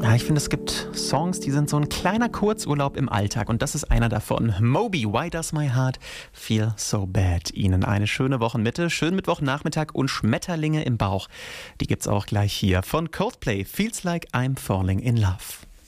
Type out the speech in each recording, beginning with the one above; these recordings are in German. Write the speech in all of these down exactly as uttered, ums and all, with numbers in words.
Ja, ich finde, es gibt Songs, die sind so ein kleiner Kurzurlaub im Alltag und das ist einer davon. Moby, Why Does My Heart Feel So Bad? Ihnen eine schöne Wochenmitte, schönen Mittwochnachmittag und Schmetterlinge im Bauch. Die gibt's auch gleich hier von Coldplay, Feels Like I'm Falling in Love.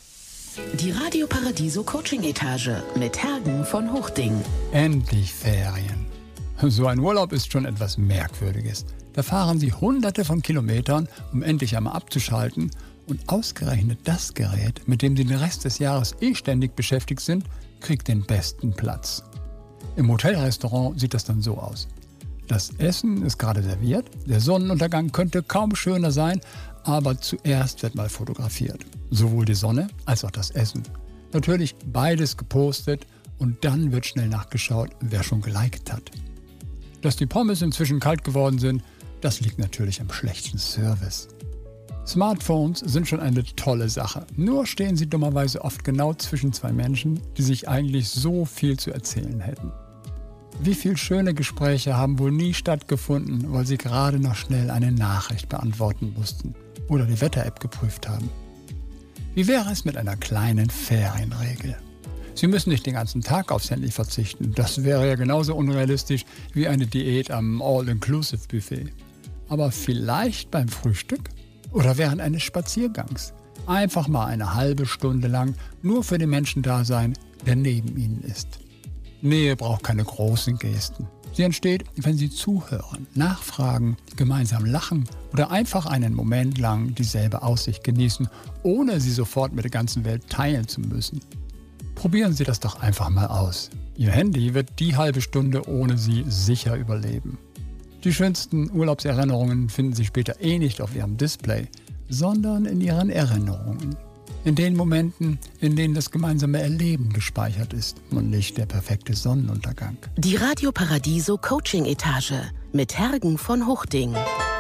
Die Radio Paradiso Coaching Etage mit Hergen von Hochding. Endlich Ferien. So ein Urlaub ist schon etwas Merkwürdiges. Da fahren Sie hunderte von Kilometern, um endlich einmal abzuschalten. Und ausgerechnet das Gerät, mit dem Sie den Rest des Jahres eh ständig beschäftigt sind, kriegt den besten Platz. Im Hotelrestaurant sieht das dann so aus. Das Essen ist gerade serviert, der Sonnenuntergang könnte kaum schöner sein, aber zuerst wird mal fotografiert. Sowohl die Sonne als auch das Essen. Natürlich beides gepostet und dann wird schnell nachgeschaut, wer schon geliked hat. Dass die Pommes inzwischen kalt geworden sind, das liegt natürlich am schlechten Service. Smartphones sind schon eine tolle Sache. Nur stehen sie dummerweise oft genau zwischen zwei Menschen, die sich eigentlich so viel zu erzählen hätten. Wie viele schöne Gespräche haben wohl nie stattgefunden, weil sie gerade noch schnell eine Nachricht beantworten mussten oder die Wetter-App geprüft haben. Wie wäre es mit einer kleinen Ferienregel? Sie müssen nicht den ganzen Tag aufs Handy verzichten. Das wäre ja genauso unrealistisch wie eine Diät am All-Inclusive-Buffet. Aber vielleicht beim Frühstück? Oder während eines Spaziergangs. Einfach mal eine halbe Stunde lang nur für den Menschen da sein, der neben Ihnen ist. Nähe braucht keine großen Gesten. Sie entsteht, wenn Sie zuhören, nachfragen, gemeinsam lachen oder einfach einen Moment lang dieselbe Aussicht genießen, ohne sie sofort mit der ganzen Welt teilen zu müssen. Probieren Sie das doch einfach mal aus. Ihr Handy wird die halbe Stunde ohne Sie sicher überleben. Die schönsten Urlaubserinnerungen finden Sie später eh nicht auf Ihrem Display, sondern in Ihren Erinnerungen. In den Momenten, in denen das gemeinsame Erleben gespeichert ist und nicht der perfekte Sonnenuntergang. Die Radio Paradiso Coaching Etage mit Hergen von Hochding.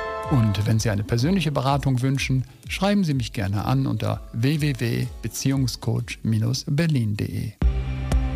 Und wenn Sie eine persönliche Beratung wünschen, schreiben Sie mich gerne an unter w w w punkt beziehungscoach Bindestrich berlin punkt de.